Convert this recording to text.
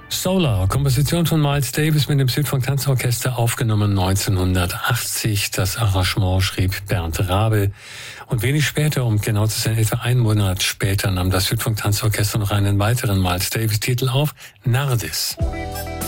Solar, Komposition von Miles Davis mit dem Südfunk Tanzorchester, aufgenommen 1980. Das Arrangement schrieb Bernd Rabe. Und wenig später, um genau zu sein, etwa einen Monat später, nahm das Südfunk Tanzorchester noch einen weiteren Miles Davis Titel auf, Nardis.